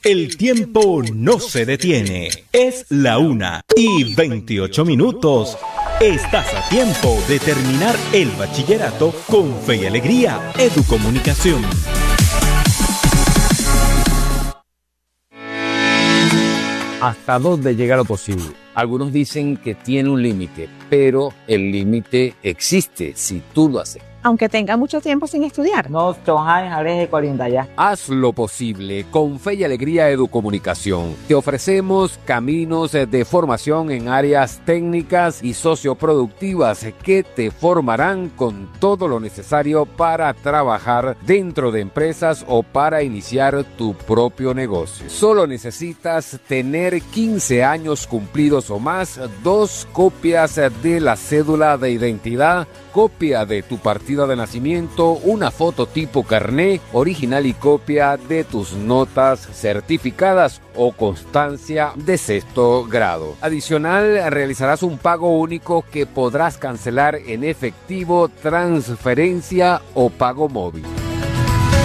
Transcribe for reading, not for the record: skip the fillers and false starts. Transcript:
El tiempo no se detiene. Es la 1:28. Estás a tiempo de terminar el bachillerato con Fe y Alegría Educomunicación. ¿Hasta dónde llega lo posible? Algunos dicen que tiene un límite, pero el límite existe si tú lo haces. Aunque tenga mucho tiempo sin estudiar. Haz lo posible con Fe y Alegría Educomunicación. Te ofrecemos caminos de formación en áreas técnicas y socioproductivas que te formarán con todo lo necesario para trabajar dentro de empresas o para iniciar tu propio negocio. Solo necesitas tener 15 años cumplidos o más, 2 copias de la cédula de identidad, copia de tu partida de nacimiento, una foto tipo carné original y copia de tus notas certificadas o constancia de 6º grado. Adicional, realizarás un pago único que podrás cancelar en efectivo, transferencia o pago móvil.